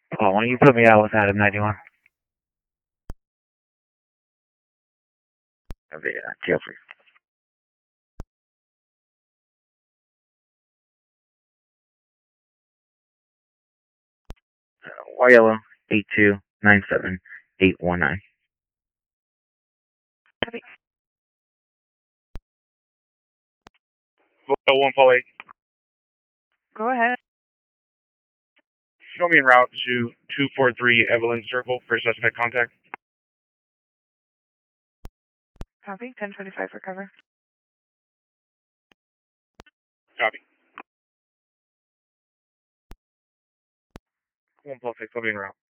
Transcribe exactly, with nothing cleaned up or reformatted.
Oh, why don't you put me out with Adam ninety-one? Okay, yeah, jail free. Y L O eight two nine seven eight one nine. Copy. one Paul eight. Go ahead. Show me en route to two four three Evelyn Circle for suspect contact. Copy. ten twenty-five for cover. Copy. one Paul six, I'll be en route.